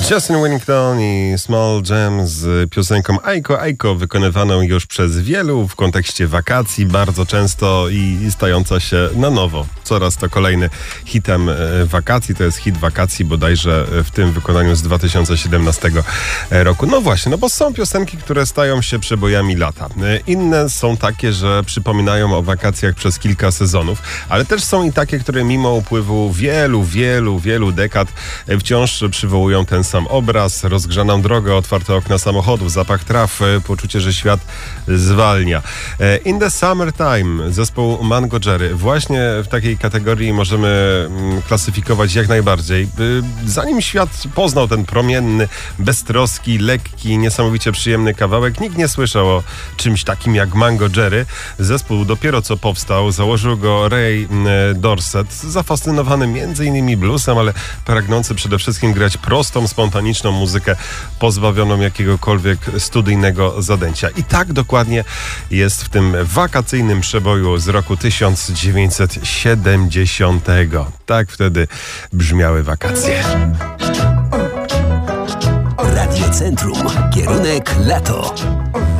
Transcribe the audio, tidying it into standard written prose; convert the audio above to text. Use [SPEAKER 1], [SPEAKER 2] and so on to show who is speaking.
[SPEAKER 1] Justin Wellington i Small Jam z piosenką Aiko Aiko, wykonywaną już przez wielu w kontekście wakacji bardzo często i stająca się na nowo. Coraz to kolejny hitem wakacji. To jest hit wakacji bodajże w tym wykonaniu z 2017 roku. No właśnie, no bo są piosenki, które stają się przebojami lata. Inne są takie, że przypominają o wakacjach przez kilka sezonów, ale też są i takie, które mimo upływu wielu dekad wciąż przywołują ten sam obraz, rozgrzaną drogę, otwarte okna samochodów, zapach traw, poczucie, że świat zwalnia. In the Summertime, zespół Mango Jerry. Właśnie w takiej kategorii możemy klasyfikować jak najbardziej. Zanim świat poznał ten promienny, beztroski, lekki, niesamowicie przyjemny kawałek, nikt nie słyszał o czymś takim jak Mango Jerry. Zespół dopiero co powstał, założył go Ray Dorset, zafascynowany m.in. bluesem, ale pragnący przede wszystkim grać prostą, spontaniczną muzykę, pozbawioną jakiegokolwiek studyjnego zadęcia. I tak dokładnie jest w tym wakacyjnym przeboju z roku 1970. Tak wtedy brzmiały wakacje.
[SPEAKER 2] Radio Centrum. Kierunek lato.